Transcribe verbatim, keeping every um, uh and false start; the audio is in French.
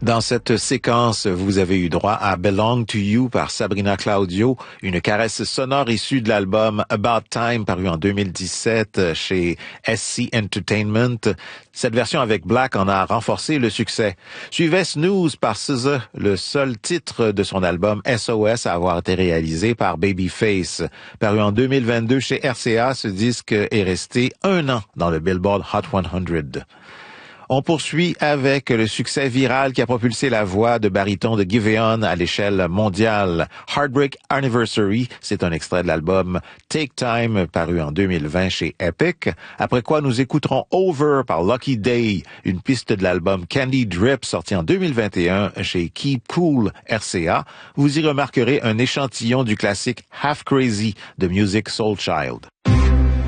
Dans cette séquence, vous avez eu droit à Belong to You par Sabrina Claudio, une caresse sonore issue de l'album About Time paru en deux mille dix-sept chez S C Entertainment. Cette version avec Black en a renforcé le succès. Suivait Snooze par S Z A, le seul titre de son album S O S à avoir été réalisé par Babyface. Paru en deux mille vingt-deux chez R C A, ce disque est resté un an dans le Billboard Hot cent. On poursuit avec le succès viral qui a propulsé la voix de baryton de Giveon à l'échelle mondiale. Heartbreak Anniversary, c'est un extrait de l'album Take Time paru en deux mille vingt chez Epic. Après quoi, nous écouterons Over par Lucky Day, une piste de l'album Candy Drip sorti en deux mille vingt et un chez Keep Cool R C A. Vous y remarquerez un échantillon du classique Half Crazy de Musiq Soulchild.